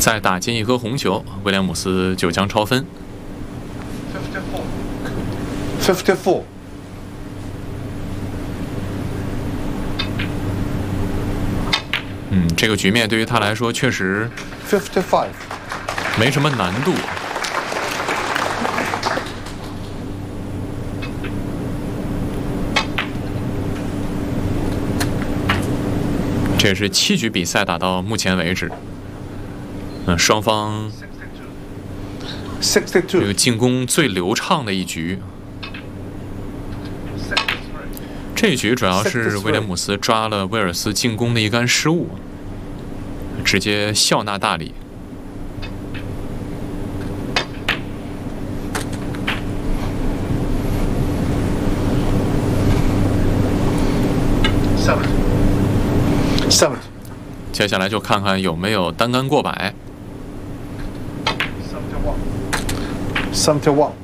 再打进一颗红球，威廉姆斯就将超分。 54. 这个局面对于他来说确实 55. 没什么难度。这是7局比赛打到目前为止，双方这 62. 个进攻最流畅的一局。这一局主要是威廉姆斯抓了威尔斯进攻的一杆失误，直接笑纳大礼。 7. 接下来就看看有没有单杆过百。 71.